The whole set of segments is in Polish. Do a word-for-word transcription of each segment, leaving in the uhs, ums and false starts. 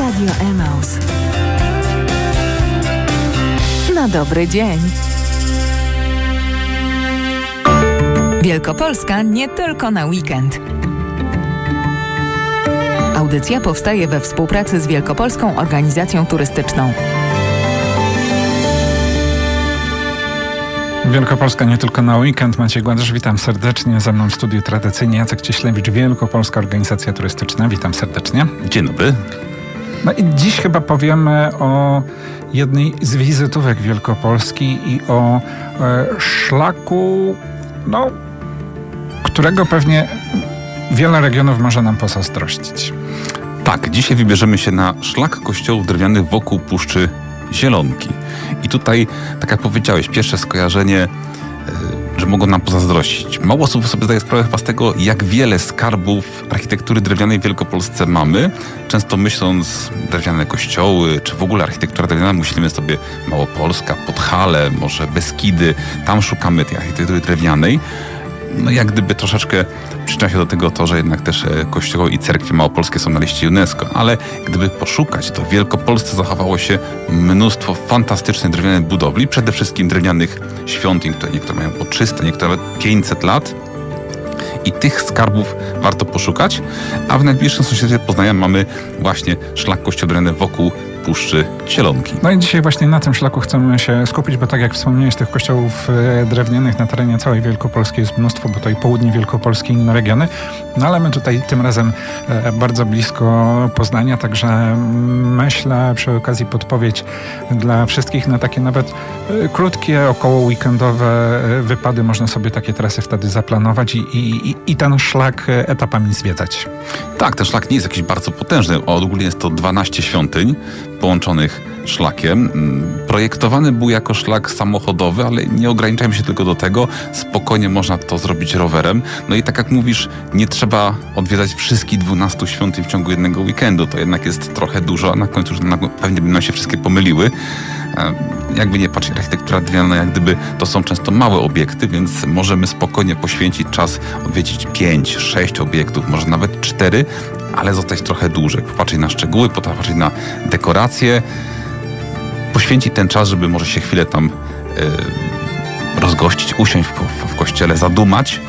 Radio Emaus. Na dobry dzień. Wielkopolska nie tylko na weekend. Audycja powstaje we współpracy z Wielkopolską Organizacją Turystyczną. Wielkopolska nie tylko na weekend. Maciej Gładysz, witam serdecznie. Ze mną w studiu tradycyjnie Jacek Cieślewicz, Wielkopolska Organizacja Turystyczna. Witam serdecznie. Dzień dobry. No i dziś chyba powiemy o jednej z wizytówek Wielkopolski i o e, szlaku, no, którego pewnie wiele regionów może nam pozazdrościć. Tak, dzisiaj wybierzemy się na szlak kościołów drewnianych wokół Puszczy Zielonki. I tutaj, tak jak powiedziałeś, pierwsze skojarzenie, że mogą nam pozazdrościć. Mało osób sobie zdaje sprawę chyba z tego, jak wiele skarbów architektury drewnianej w Wielkopolsce mamy. Często myśląc drewniane kościoły, czy w ogóle architektura drewniana, myślimy sobie Małopolska, Podhale, może Beskidy. Tam szukamy tej architektury drewnianej. No jak gdyby troszeczkę przyczynia się do tego to, że jednak też kościoły i cerkwie małopolskie są na liście UNESCO, ale gdyby poszukać, to w Wielkopolsce zachowało się mnóstwo fantastycznych drewnianych budowli, przede wszystkim drewnianych świątyń, które niektóre mają po trzysta, niektóre nawet pięćset lat. I tych skarbów warto poszukać, a w najbliższym sąsiedztwie Poznania mamy właśnie szlak kościoł drewniany wokół Puszczy Zielonki. No i dzisiaj właśnie na tym szlaku chcemy się skupić, bo tak jak wspomniałeś, tych kościołów drewnianych na terenie całej Wielkopolski jest mnóstwo, bo to i południe Wielkopolski i inne regiony. No ale my tutaj tym razem bardzo blisko Poznania, także myślę przy okazji podpowiedź dla wszystkich na takie nawet krótkie, około weekendowe wypady. Można sobie takie trasy wtedy zaplanować i, i, i ten szlak etapami zwiedzać. Tak, ten szlak nie jest jakiś bardzo potężny. Ogólnie jest to dwanaście świątyń połączonych szlakiem. Projektowany był jako szlak samochodowy, ale nie ograniczajmy się tylko do tego. Spokojnie można to zrobić rowerem. No i tak jak mówisz, nie trzeba odwiedzać wszystkich dwunastu świątyń w ciągu jednego weekendu. To jednak jest trochę dużo, a na końcu już pewnie by nam się wszystkie pomyliły. Jakby nie patrzeć, architektura drewniana, jak gdyby to są często małe obiekty, więc możemy spokojnie poświęcić czas, odwiedzić pięć, sześć obiektów, może nawet cztery, ale zostać trochę dłużej, popatrzeć na szczegóły, popatrzeć na dekoracje, poświęcić ten czas, żeby może się chwilę tam y, rozgościć, usiąść w, w kościele, zadumać,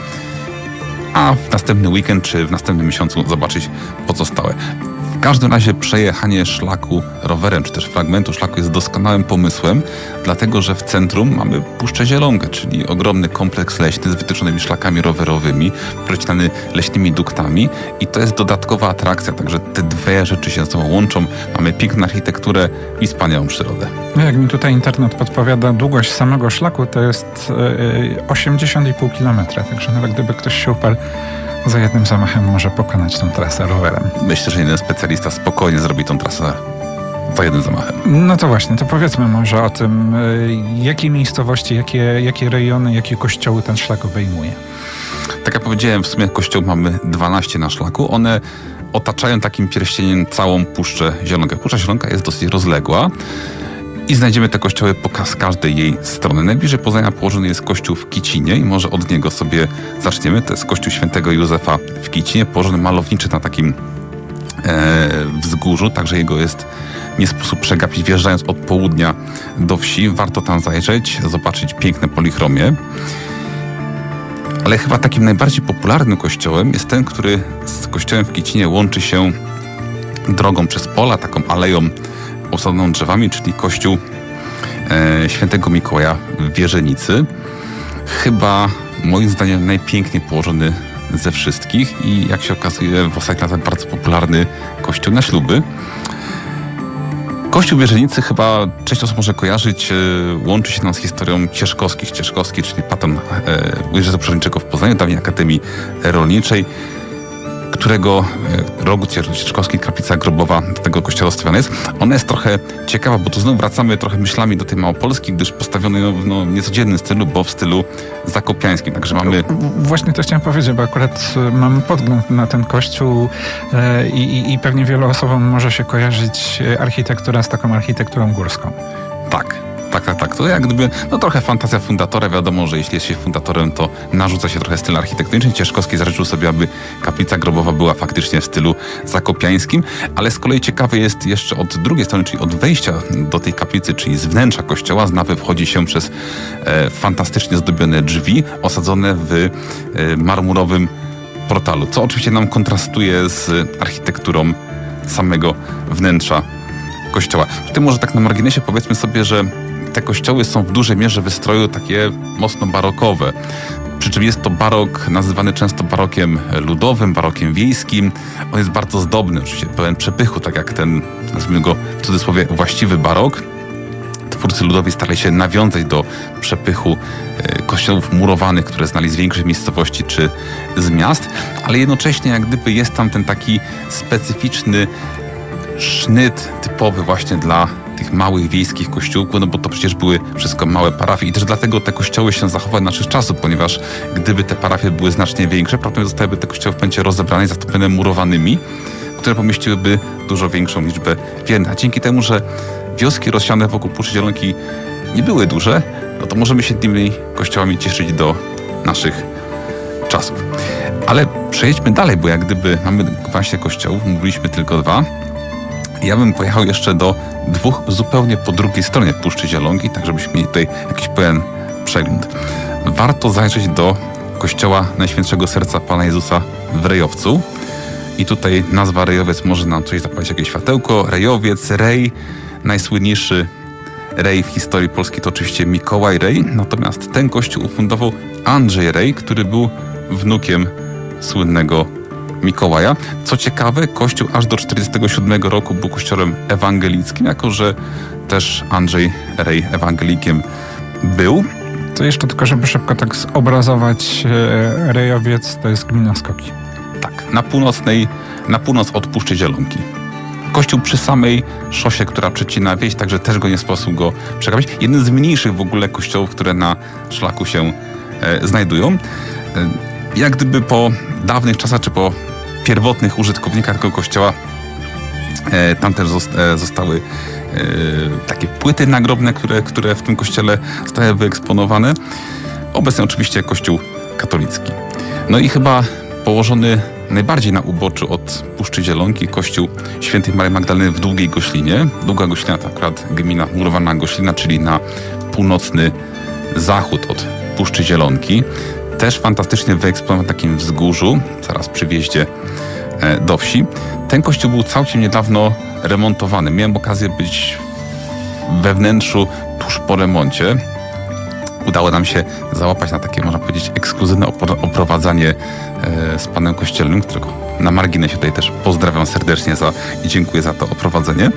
a w następny weekend czy w następnym miesiącu zobaczyć pozostałe. W każdym razie przejechanie szlaku rowerem, czy też fragmentu szlaku jest doskonałym pomysłem, dlatego że w centrum mamy Puszczę Zielonkę, czyli ogromny kompleks leśny z wytyczonymi szlakami rowerowymi, przecinany leśnymi duktami i to jest dodatkowa atrakcja, także te dwie rzeczy się ze sobą łączą. Mamy piękną architekturę i wspaniałą przyrodę. No jak mi tutaj internet podpowiada, długość samego szlaku to jest osiemdziesiąt i pół kilometra, także nawet gdyby ktoś się uparł, za jednym zamachem może pokonać tą trasę rowerem. Myślę, że jeden specjalista spokojnie zrobi tą trasę za jednym zamachem. No to właśnie, to powiedzmy może o tym, jakie miejscowości, jakie, jakie rejony, jakie kościoły ten szlak obejmuje. Tak jak powiedziałem, w sumie kościołów mamy dwanaście na szlaku. One otaczają takim pierścieniem całą Puszczę Zielonkę. Puszcza Zielonka jest dosyć rozległa i znajdziemy te kościoły po z każdej jej strony. Najbliżej Poznania położony jest kościół w Kicinie i może od niego sobie zaczniemy. To jest kościół świętego Józefa w Kicinie, położony malowniczy na takim e, wzgórzu, także jego jest nie sposób przegapić, wjeżdżając od południa do wsi. Warto tam zajrzeć, zobaczyć piękne polichromie. Ale chyba takim najbardziej popularnym kościołem jest ten, który z kościołem w Kicinie łączy się drogą przez pola, taką aleją osadzoną drzewami, czyli kościół e, świętego Mikołaja w Wierzenicy. Chyba moim zdaniem najpiękniej położony ze wszystkich i jak się okazuje w ostatnich latach bardzo popularny kościół na śluby. Kościół w Wierzenicy chyba część osób może kojarzyć, e, łączy się nam z historią Cieszkowskich. Cieszkowski, czyli patron e, Urzędu Przyrodniczego w Poznaniu, dawniej Akademii Rolniczej, którego rogu Cieszkowski, kaplica grobowa do tego kościoła stawiana jest. Ona jest trochę ciekawa, bo tu znów wracamy trochę myślami do tej Małopolski, gdyż postawiony w no, niecodziennym stylu, bo w stylu zakopiańskim. Także mamy... Właśnie to chciałem powiedzieć, bo akurat mam podgląd na ten kościół e, i, i pewnie wielu osobom może się kojarzyć architektura z taką architekturą górską. Tak. Tak, Tak, tak, tak. To jak gdyby, no trochę fantazja fundatora. Wiadomo, że jeśli jest się fundatorem, to narzuca się trochę styl architektoniczny. Cieszkowski zażyczył sobie, aby kaplica grobowa była faktycznie w stylu zakopiańskim, ale z kolei ciekawe jest jeszcze od drugiej strony, czyli od wejścia do tej kaplicy, czyli z wnętrza kościoła. Z nawy wchodzi się przez e, fantastycznie zdobione drzwi osadzone w e, marmurowym portalu, co oczywiście nam kontrastuje z architekturą samego wnętrza kościoła. Tutaj może tak na marginesie powiedzmy sobie, że te kościoły są w dużej mierze wystroju takie mocno barokowe. Przy czym jest to barok nazywany często barokiem ludowym, barokiem wiejskim. On jest bardzo zdobny, oczywiście pełen przepychu, tak jak ten, nazwijmy go w cudzysłowie, właściwy barok. Twórcy ludowi starali się nawiązać do przepychu kościołów murowanych, które znali z większych miejscowości czy z miast, ale jednocześnie jak gdyby jest tam ten taki specyficzny sznyt typowy właśnie dla tych małych wiejskich kościółków, no bo to przecież były wszystko małe parafie i też dlatego te kościoły się zachowały naszych czasów, ponieważ gdyby te parafie były znacznie większe, prawdopodobnie zostałyby te kościoły w pęcie rozebrane i zatopione murowanymi, które pomieściłyby dużo większą liczbę wiernych. A dzięki temu, że wioski rozsiane wokół Puszczy Zielonki nie były duże, no to możemy się tymi kościołami cieszyć do naszych czasów. Ale przejdźmy dalej, bo jak gdyby mamy właśnie kościołów, mówiliśmy tylko dwa. Ja bym pojechał jeszcze do dwóch zupełnie po drugiej stronie Puszczy Zielonki, tak żebyśmy mieli tutaj jakiś pełen przegląd. Warto zajrzeć do kościoła Najświętszego Serca Pana Jezusa w Rejowcu. I tutaj nazwa Rejowiec może nam coś zapalić, jakieś światełko. Rejowiec, Rej, najsłynniejszy Rej w historii Polski to oczywiście Mikołaj Rej, natomiast ten kościół ufundował Andrzej Rej, który był wnukiem słynnego Mikołaja. Co ciekawe, kościół aż do czterdziestego siódmego roku był kościołem ewangelickim, jako że też Andrzej Rej ewangelikiem był. To jeszcze tylko, żeby szybko tak zobrazować, Rejowiec to jest gmina Skoki. Tak, na północnej, na północ od Puszczy Zielonki. Kościół przy samej szosie, która przecina wieś, także też go nie sposób go przegapić. Jeden z mniejszych w ogóle kościołów, które na szlaku się e, znajdują. E, jak gdyby po dawnych czasach, czy po pierwotnych użytkownikach tego kościoła, e, tam też zosta- zostały e, takie płyty nagrobne, które, które w tym kościele zostały wyeksponowane. Obecnie oczywiście kościół katolicki. No i chyba położony najbardziej na uboczu od Puszczy Zielonki kościół Świętej Maryi Magdaleny w Długiej Goślinie. Długa Goślina to akurat gmina murowana Goślina, czyli na północny zachód od Puszczy Zielonki. Też fantastycznie wyeksponowany na takim wzgórzu, zaraz przy wjeździe do wsi. Ten kościół był całkiem niedawno remontowany. Miałem okazję być we wnętrzu tuż po remoncie. Udało nam się załapać na takie, można powiedzieć, ekskluzywne oprowadzanie e, z panem kościelnym, którego na marginesie tutaj też pozdrawiam serdecznie za, i dziękuję za to oprowadzenie.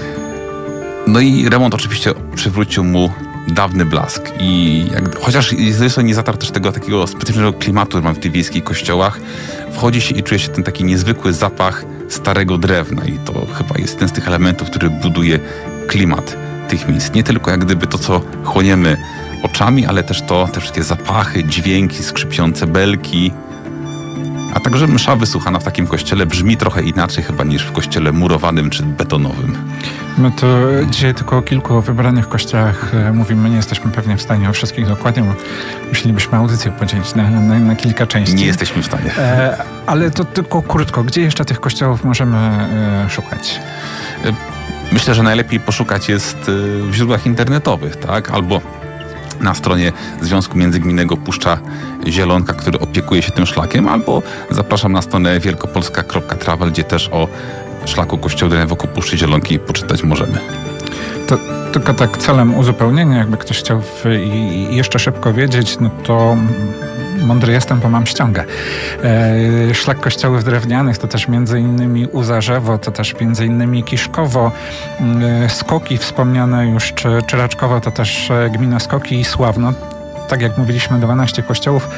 No i remont oczywiście przywrócił mu dawny blask. I jak, chociaż zresztą nie zatarł też tego takiego specyficznego klimatu, który mam w tych wiejskich kościołach, wchodzi się i czuje się ten taki niezwykły zapach starego drewna i to chyba jest jeden z tych elementów, który buduje klimat tych miejsc. Nie tylko jak gdyby to, co chłoniemy oczami, ale też to, te wszystkie zapachy, dźwięki, skrzypiące belki, a także msza wysłuchana w takim kościele brzmi trochę inaczej chyba niż w kościele murowanym czy betonowym. My tu dzisiaj tylko o kilku wybranych kościołach mówimy, nie jesteśmy pewnie w stanie o wszystkich dokładnie, bo musielibyśmy audycję podzielić na, na, na kilka części. Nie jesteśmy w stanie. E, ale to tylko krótko, gdzie jeszcze tych kościołów możemy e, szukać? Myślę, że najlepiej poszukać jest w źródłach internetowych, tak? Albo na stronie Związku Międzygminnego Puszcza Zielonka, który opiekuje się tym szlakiem, albo zapraszam na stronę wielkopolska kropka travel, gdzie też o szlaku kościołowym wokół Puszczy Zielonki poczytać możemy. To tylko tak celem uzupełnienia, jakby ktoś chciał w, i, i jeszcze szybko wiedzieć, no to mądry jestem, bo mam ściągę. E, szlak kościołów drewnianych to też między innymi Uzarzewo, to też między innymi Kiszkowo, e, Skoki wspomniane już, czy, czy Raczkowo, to też e, gmina Skoki i Sławno. Tak jak mówiliśmy, dwanaście kościołów.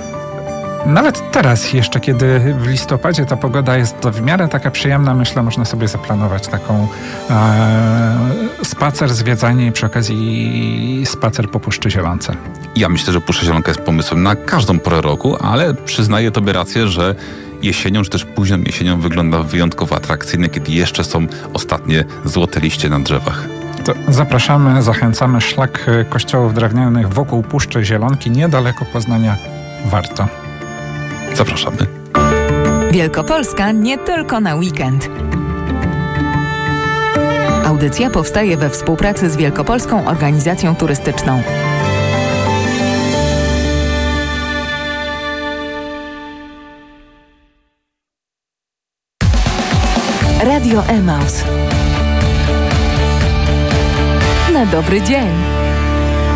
Nawet teraz jeszcze, kiedy w listopadzie ta pogoda jest w miarę taka przyjemna, myślę, można sobie zaplanować taką e, spacer, zwiedzanie i przy okazji spacer po Puszczy Zielonce. Ja myślę, że Puszcza Zielonka jest pomysłem na każdą porę roku, ale przyznaję tobie rację, że jesienią, czy też późną jesienią wygląda wyjątkowo atrakcyjnie, kiedy jeszcze są ostatnie złote liście na drzewach. To zapraszamy, zachęcamy. Szlak kościołów drewnianych wokół Puszczy Zielonki, niedaleko Poznania. Warto. Zapraszamy. Wielkopolska nie tylko na weekend. Audycja powstaje we współpracy z Wielkopolską Organizacją Turystyczną. Radio Emaus. Na dobry dzień.